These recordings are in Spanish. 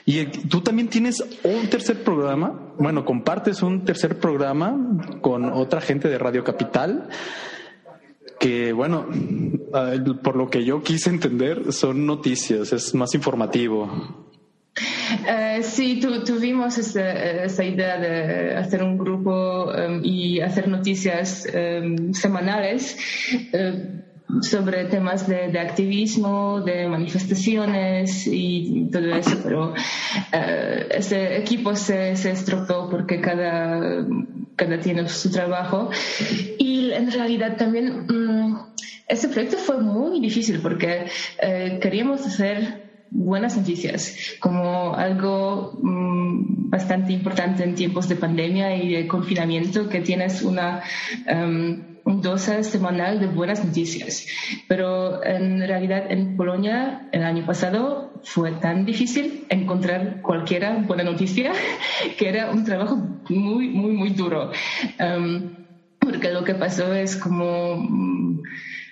Y tú también tienes un tercer programa, bueno, compartes un tercer programa con otra gente de Radio Capital, que bueno, por lo que yo quise entender, son noticias, es más informativo. Sí, tuvimos esa idea de hacer un grupo y hacer noticias semanales sobre temas de activismo, de manifestaciones y todo eso, pero ese equipo se estropeó porque cada tiene su trabajo. Y en realidad también ese proyecto fue muy difícil porque queríamos hacer buenas noticias, como algo bastante importante en tiempos de pandemia y de confinamiento, que tienes una dosis semanal de buenas noticias. Pero en realidad en Polonia el año pasado fue tan difícil encontrar cualquiera buena noticia que era un trabajo muy, muy, muy duro. Porque lo que pasó es como,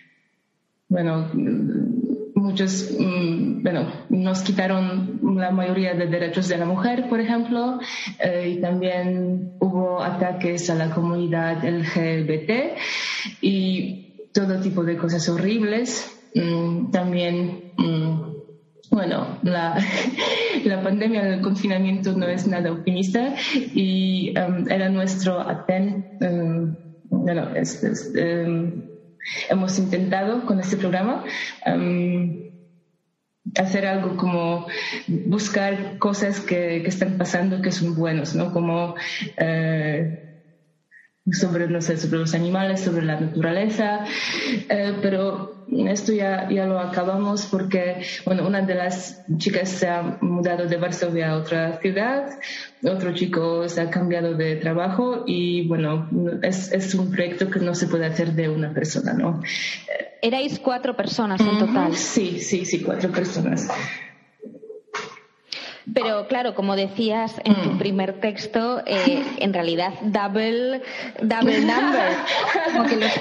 muchos, nos quitaron la mayoría de derechos de la mujer, por ejemplo, y también hubo ataques a la comunidad LGBT y todo tipo de cosas horribles. También, la pandemia, el confinamiento no es nada optimista y era nuestro hemos intentado con este programa hacer algo como buscar cosas que están pasando que son buenos, ¿no? Como sobre los animales, sobre la naturaleza, pero esto ya lo acabamos porque, una de las chicas se ha mudado de Varsovia a otra ciudad, otro chico se ha cambiado de trabajo y, es un proyecto que no se puede hacer de una persona, ¿no? ¿Erais 4 personas en total? Sí, 4 personas. Pero claro, como decías en tu primer texto, en realidad double number, como que los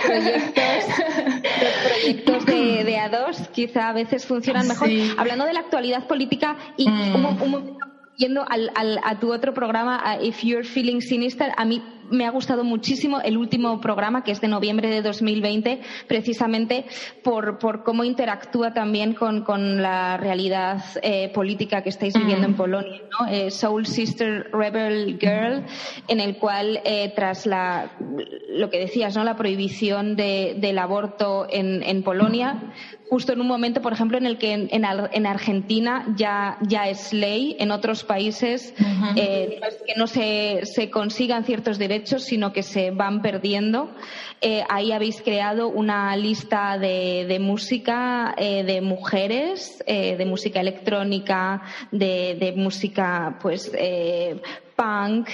proyectos de A2 quizá a veces funcionan mejor. Sí. Hablando de la actualidad política y un momento yendo a tu otro programa, a If You're Feeling Sinister, a mí me ha gustado muchísimo el último programa, que es de noviembre de 2020, precisamente por cómo interactúa también con la realidad política que estáis viviendo en Polonia, ¿no? Soul Sister Rebel Girl, en el cual tras lo que decías, ¿no? La prohibición del aborto en Polonia, justo en un momento, por ejemplo, en el que en Argentina ya es ley, en otros países no es que no se consigan ciertos derechos, sino que se van perdiendo. Ahí habéis creado una lista de música de mujeres, de música electrónica, de música punk,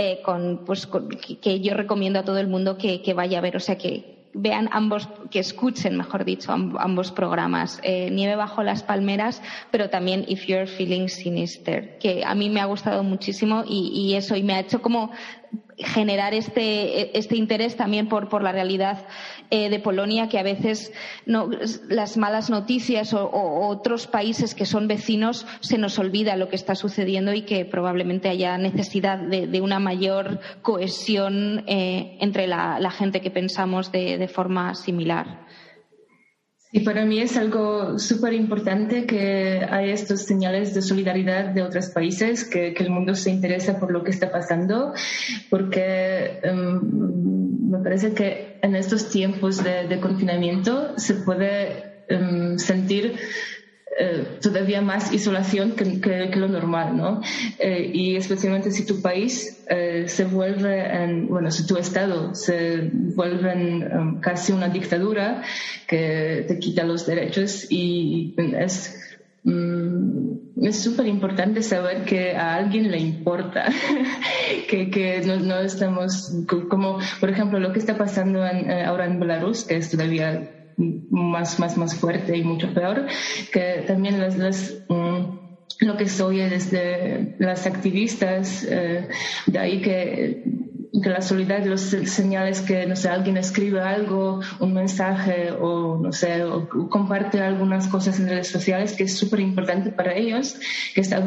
que yo recomiendo a todo el mundo que vaya a ver, o sea que vean que escuchen, mejor dicho, ambos programas, Nieve bajo las palmeras, pero también If You're Feeling Sinister, que a mí me ha gustado muchísimo y me ha hecho como generar este interés también por la realidad de Polonia, que a veces las malas noticias o otros países que son vecinos se nos olvida lo que está sucediendo y que probablemente haya necesidad de una mayor cohesión entre la gente que pensamos de forma similar. Y para mí es algo súper importante que hay estos señales de solidaridad de otros países, que el mundo se interesa por lo que está pasando, porque me parece que en estos tiempos de confinamiento se puede sentir todavía más isolación que lo normal, ¿no? Y especialmente si tu país se vuelve si tu estado se vuelve en casi una dictadura que te quita los derechos, y es súper importante saber que a alguien le importa, que no estamos como, por ejemplo, lo que está pasando ahora en Belarus, que es todavía más fuerte y mucho peor, que también lo que se oye desde las activistas de ahí, que la solidaridad, los señales que, alguien escribe algo, un mensaje o comparte algunas cosas en redes sociales, que es súper importante para ellos, que está